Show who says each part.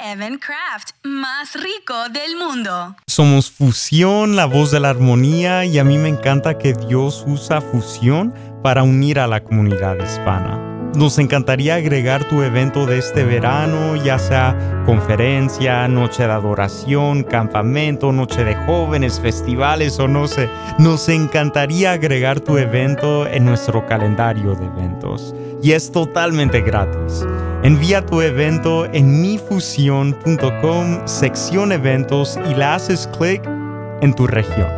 Speaker 1: Evan Craft, más rico del mundo.
Speaker 2: Somos Fusión, la voz de la armonía, y a mí me encanta que Dios usa Fusión para unir a la comunidad hispana. Nos encantaría agregar tu evento de este verano, ya sea conferencia, noche de adoración, campamento, noche de jóvenes, festivales o no sé. Nos encantaría agregar tu evento en nuestro calendario de eventos. Y es totalmente gratis. Envía tu evento en mifusion.com, sección eventos, y le haces clic en tu región.